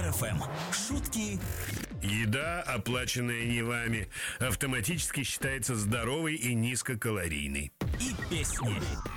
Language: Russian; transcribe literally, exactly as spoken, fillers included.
эф эм. Шутки. Еда, оплаченная не вами, автоматически считается здоровой и низкокалорийной. И песни.